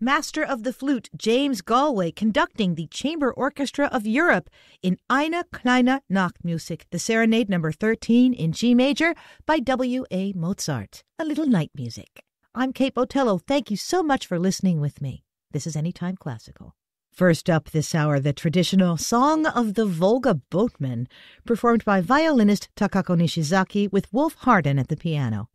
Master of the Flute James Galway conducting the Chamber Orchestra of Europe in Eine kleine Nachtmusik, the Serenade No. 13 in G major by W.A. Mozart. A little night music. I'm Kate Botello. Thank you so much for listening with me. This is Anytime Classical. First up this hour, the traditional Song of the Volga Boatman, performed by violinist Takako Nishizaki with Wolf Hardin at the piano.